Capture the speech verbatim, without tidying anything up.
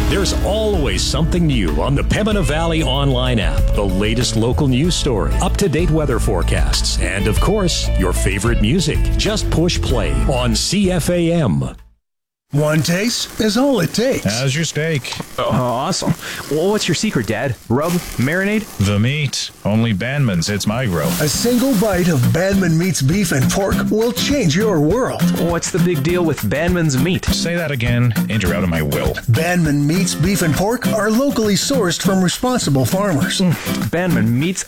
There's always something new on the Pembina Valley online app. The latest local news story, up-to-date weather forecasts, and of course, your favorite music. Just push play on C F A M. One taste is all it takes. How's your steak? Oh, awesome. Well, what's your secret, Dad? Rub? Marinade? The meat. Only Bandman's hits my grill. A single bite of Bandman Meat's beef and pork will change your world. What's the big deal with Bandman's meat? Say that again, and you're out of my will. Bandman Meat's beef and pork are locally sourced from responsible farmers. Mm, Bandman Meat's